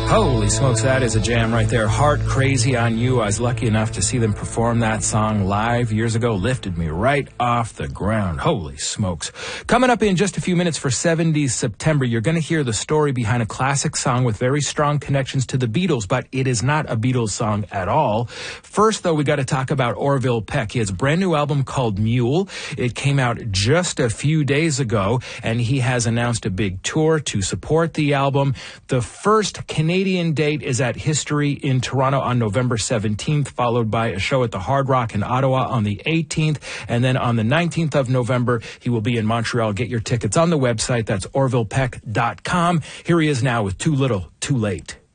Holy smokes, that is a jam right there. Heart Crazy on You. I was lucky enough to see them perform that song live years ago. Lifted me right off the ground. Holy smokes. Coming up in just a few minutes for 70s September, you're going to hear the story behind a classic song with very strong connections to the Beatles, but it is not a Beatles song at all. First, though, we got to talk about Orville Peck. He has a brand new album called Mule. It came out just a few days ago, and he has announced a big tour to support the album. The first Canadian date is at History in Toronto on November 17th, followed by a show at the Hard Rock in Ottawa on the 18th. And then on the 19th of November, he will be in Montreal. Get your tickets on the website. That's orvillepeck.com. Here he is now with Too Little, Too Late.